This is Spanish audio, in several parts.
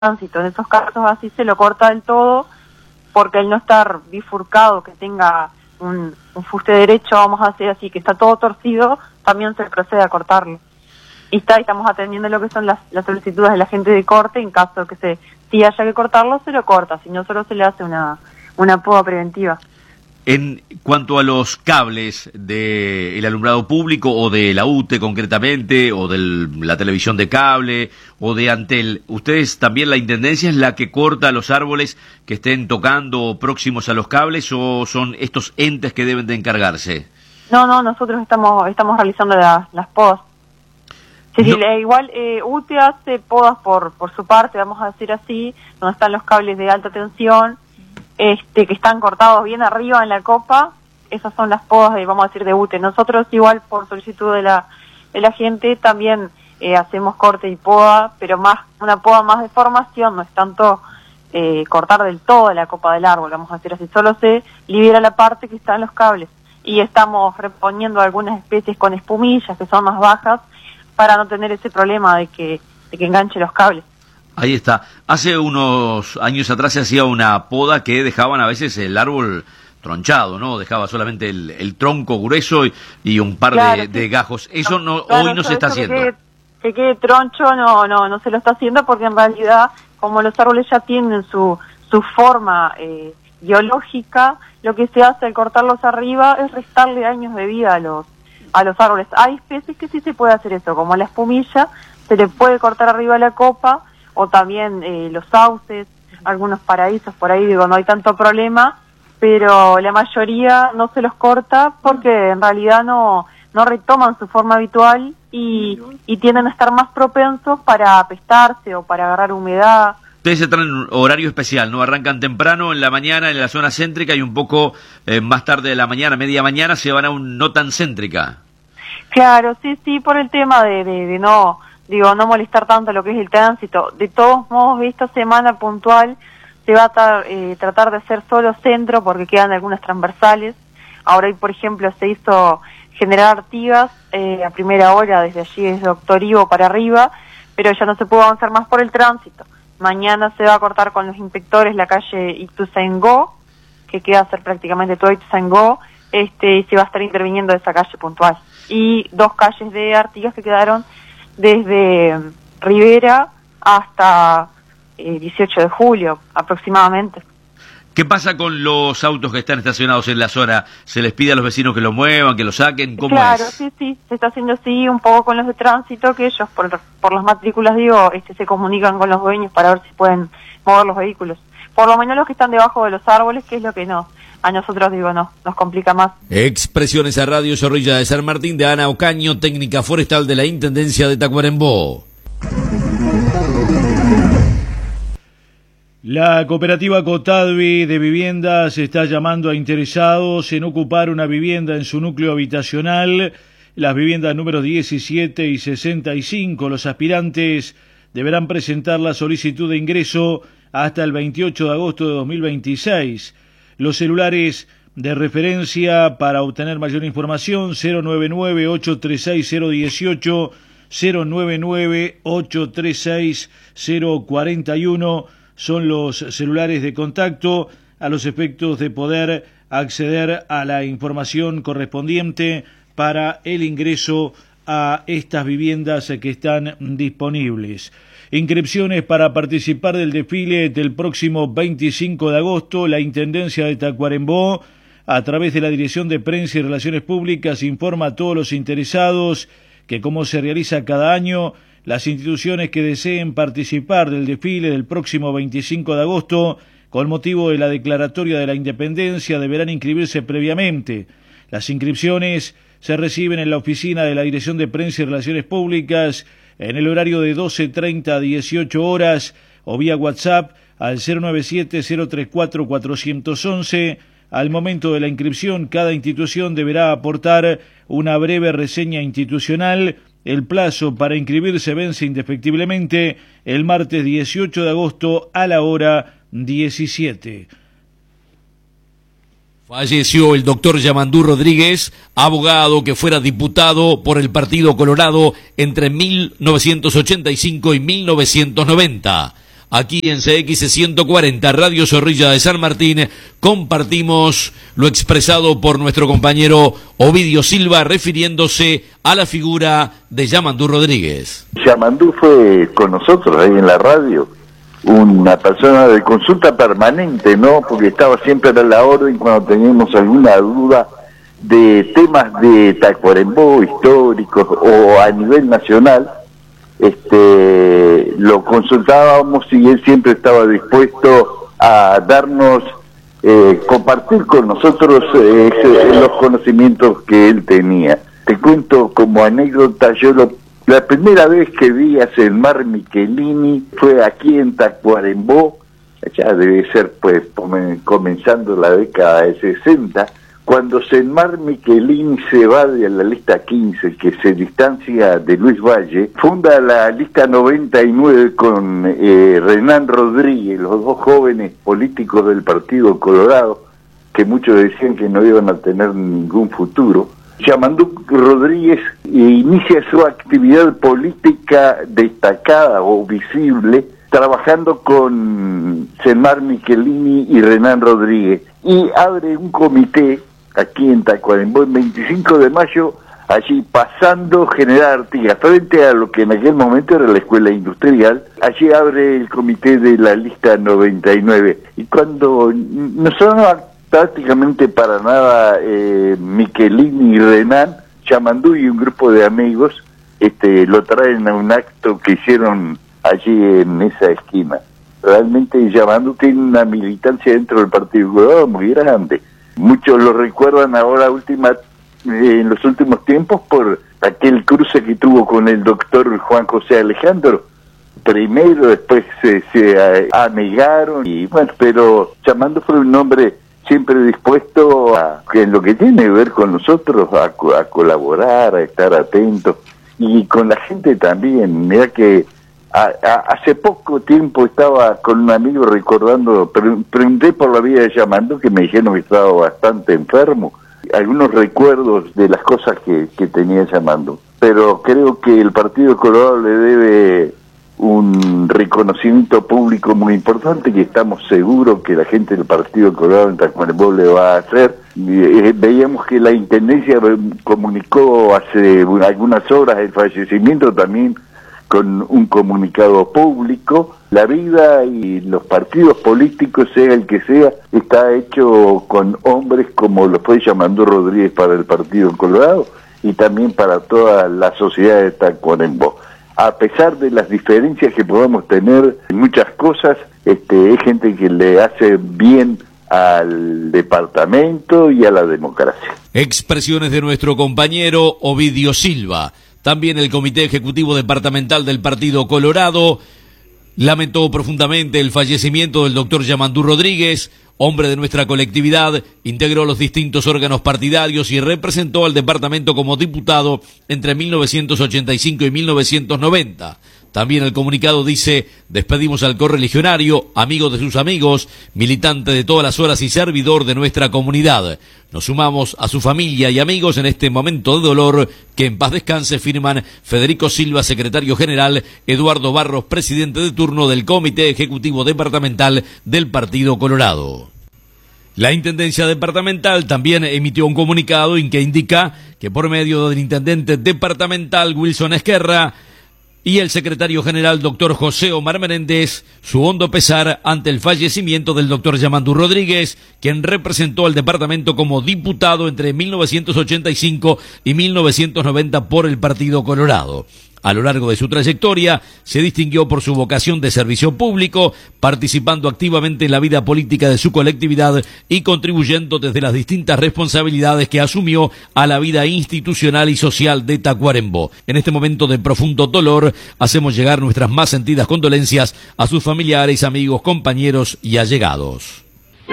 tránsito. En esos casos así se lo corta del todo, porque al no estar bifurcado, que tenga un fuste derecho, vamos a decir así, que está todo torcido, también se procede a cortarlo. Y estamos atendiendo lo que son las solicitudes de la gente de corte. En caso de que si haya que cortarlo, se lo corta, si no, solo se le hace una poda preventiva. En cuanto a los cables del alumbrado público o de la UTE concretamente, o de la televisión de cable o de Antel, ¿ustedes también, la Intendencia es la que corta los árboles que estén tocando próximos a los cables, o son estos entes que deben de encargarse? No, nosotros estamos realizando las podas. Sí, no. Igual UTE hace podas por su parte, vamos a decir así, donde están los cables de alta tensión, que están cortados bien arriba en la copa. Esas son las podas vamos a decir, de UTE. Nosotros igual, por solicitud de la gente, también hacemos corte y poda, pero una poda más de formación, no es tanto cortar del todo la copa del árbol, vamos a decir así, solo se libera la parte que está en los cables. Y estamos reponiendo algunas especies con espumillas que son más bajas, para no tener ese problema de que enganche los cables. Ahí está. Hace unos años atrás se hacía una poda que dejaban a veces el árbol tronchado, ¿no? Dejaba solamente el tronco grueso y un par de gajos. Eso hoy no se está haciendo. Que quede troncho no se lo está haciendo, porque en realidad, como los árboles ya tienen su forma biológica, lo que se hace al cortarlos arriba es restarle años de vida a los árboles. Hay especies que sí se puede hacer eso, como la espumilla, se le puede cortar arriba la copa, o también los sauces, algunos paraísos por ahí, no hay tanto problema, pero la mayoría no se los corta porque en realidad no retoman su forma habitual y tienden a estar más propensos para apestarse o para agarrar humedad. Ustedes entran en un horario especial, ¿no? Arrancan temprano en la mañana en la zona céntrica y un poco más tarde de la mañana, media mañana, se van a un no tan céntrica. Claro, sí, por el tema de no molestar tanto lo que es el tránsito. De todos modos, esta semana puntual se va a tratar de hacer solo centro, porque quedan algunas transversales. Ahora hoy, por ejemplo, se hizo General Artigas a primera hora, desde allí, desde Doctor Ivo para arriba, pero ya no se pudo avanzar más por el tránsito. Mañana se va a cortar con los inspectores la calle Ituzaingó, que queda a ser prácticamente todo Ituzaingó, y se va a estar interviniendo esa calle puntual. Y dos calles de Artigas que quedaron desde Rivera hasta 18 de julio aproximadamente. ¿Qué pasa con los autos que están estacionados en la zona? ¿Se les pide a los vecinos que los muevan, que los saquen? ¿Cómo es? Claro, sí, se está haciendo así un poco con los de tránsito, que ellos por las matrículas, se comunican con los dueños para ver si pueden mover los vehículos. Por lo menos los que están debajo de los árboles, que es lo que a nosotros nos complica más. Expresiones a Radio Zorrilla de San Martín de Ana Ocaño, técnica forestal de la Intendencia de Tacuarembó. La cooperativa Cotadvi de viviendas está llamando a interesados en ocupar una vivienda en su núcleo habitacional. Las viviendas números 17 y 65. Los aspirantes deberán presentar la solicitud de ingreso hasta el 28 de agosto de 2026. Los celulares de referencia para obtener mayor información: 099-836-018, 099-836-041, son los celulares de contacto a los efectos de poder acceder a la información correspondiente para el ingreso a estas viviendas que están disponibles. Inscripciones para participar del desfile del próximo 25 de agosto. La Intendencia de Tacuarembó, a través de la Dirección de Prensa y Relaciones Públicas, informa a todos los interesados que, como se realiza cada año, las instituciones que deseen participar del desfile del próximo 25 de agosto, con motivo de la declaratoria de la Independencia, deberán inscribirse previamente. Las inscripciones se reciben en la oficina de la Dirección de Prensa y Relaciones Públicas en el horario de 12:30 a 18 horas o vía WhatsApp al 097-034-411. Al momento de la inscripción, cada institución deberá aportar una breve reseña institucional. El plazo para inscribirse vence indefectiblemente el martes 18 de agosto a la hora 17. Falleció el doctor Yamandú Rodríguez, abogado que fuera diputado por el Partido Colorado entre 1985 y 1990. aquí en CX 140, Radio Zorrilla de San Martín, compartimos lo expresado por nuestro compañero Ovidio Silva refiriéndose a la figura de Yamandú Rodríguez. Yamandú fue con nosotros ahí en la radio, una persona de consulta permanente, ¿no? Porque estaba siempre a la orden cuando teníamos alguna duda de temas de Tacuarembó históricos o a nivel nacional. Lo consultábamos y él siempre estaba dispuesto a darnos, compartir con nosotros los conocimientos que él tenía. Te cuento como anécdota, la primera vez que vi a Selmar Michelini fue aquí en Tacuarembó, ya debe ser pues comenzando la década de 60, cuando Selmar Michelini se va de la lista 15, que se distancia de Luis Valle, funda la lista 99 con Renán Rodríguez, los dos jóvenes políticos del Partido Colorado, que muchos decían que no iban a tener ningún futuro. Yamandú Rodríguez inicia su actividad política destacada o visible trabajando con Selmar Michelini y Renán Rodríguez y abre un comité aquí en Tacuarembó el 25 de mayo, allí pasando General Artigas, frente a lo que en aquel momento era la escuela industrial. Allí abre el comité de la lista 99 y cuando no sonaba prácticamente para nada Michelini y Renán, Yamandú y un grupo de amigos lo traen a un acto que hicieron allí en esa esquina. Realmente Yamandú tiene una militancia dentro del Partido Colorado muy grande. Muchos lo recuerdan ahora en los últimos tiempos por aquel cruce que tuvo con el doctor Juan José Alejandro. Primero, después se anegaron y bueno, pero Yamandú fue un hombre siempre dispuesto a, en lo que tiene que ver con nosotros, a colaborar, a estar atento y con la gente también. Mira que hace poco tiempo estaba con un amigo recordando, pregunté por la vida de Yamandú, que me dijeron que estaba bastante enfermo, algunos recuerdos de las cosas que tenía Yamandú, pero creo que el Partido Colorado le debe un reconocimiento público muy importante que estamos seguros que la gente del Partido Colorado en Tacuarembó le va a hacer. Veíamos que la Intendencia comunicó hace algunas horas el fallecimiento también con un comunicado público. La vida y los partidos políticos, sea el que sea, está hecho con hombres como lo fue Yamandú Rodríguez para el Partido Colorado y también para toda la sociedad de Tacuarembó. A pesar de las diferencias que podamos tener en muchas cosas, es gente que le hace bien al departamento y a la democracia. Expresiones de nuestro compañero Ovidio Silva. También el Comité Ejecutivo Departamental del Partido Colorado lamentó profundamente el fallecimiento del doctor Yamandú Rodríguez, hombre de nuestra colectividad, integró los distintos órganos partidarios y representó al departamento como diputado entre 1985 y 1990. También el comunicado dice: despedimos al correligionario, amigo de sus amigos, militante de todas las horas y servidor de nuestra comunidad. Nos sumamos a su familia y amigos en este momento de dolor. Que en paz descanse, firman Federico Silva, secretario general, Eduardo Barros, presidente de turno del Comité Ejecutivo Departamental del Partido Colorado. La Intendencia Departamental también emitió un comunicado en que indica que por medio del Intendente Departamental Wilson Esquerra y el secretario general doctor José Omar Menéndez, su hondo pesar ante el fallecimiento del doctor Yamandú Rodríguez, quien representó al departamento como diputado entre 1985 y 1990 por el Partido Colorado. A lo largo de su trayectoria, se distinguió por su vocación de servicio público, participando activamente en la vida política de su colectividad y contribuyendo desde las distintas responsabilidades que asumió a la vida institucional y social de Tacuarembó. En este momento de profundo dolor, hacemos llegar nuestras más sentidas condolencias a sus familiares, amigos, compañeros y allegados.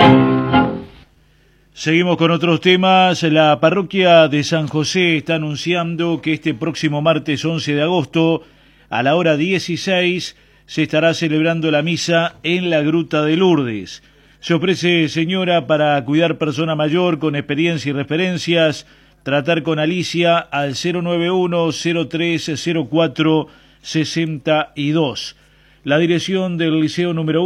Seguimos con otros temas. La parroquia de San José está anunciando que este próximo martes 11 de agosto, a la hora 16, se estará celebrando la misa en la Gruta de Lourdes. Se ofrece señora para cuidar persona mayor con experiencia y referencias, tratar con Alicia al 091-0304-62. la dirección del Liceo número